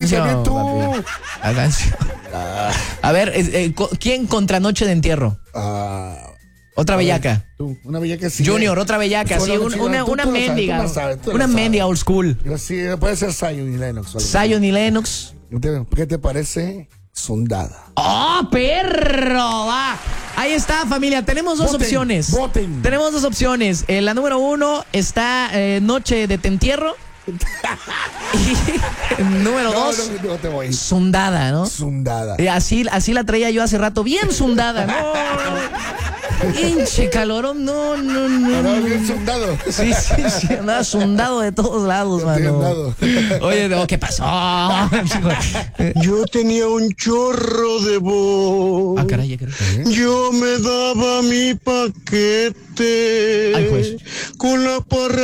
canción, tú. papi. La canción. A ver, ¿quién contra Noche de Entierro? Otra bellaca. Tú, una bellaca sí. Junior, otra bellaca, sí, una mendiga. Una mendiga old school. Sí, puede ser Zion y Lennox. Zion y Lennox. ¿Qué te parece? Sondada. ¡Oh, perro! Va. Ahí está, familia. Tenemos dos opciones. Voten. Tenemos dos opciones. La número 1 está Noche de Te Entierro. Y número 2, no te voy. Sondada, ¿no? Sondada. Así la traía yo hace rato, bien sondada. No, hinche calorón, no. Ahora bien sondado. Sí, andaba sondado de todos lados, mano. Oye, ¿qué pasó? Yo tenía un chorro de voz. Caray. Yo me daba mi paquete. Ay, pues. Con la parra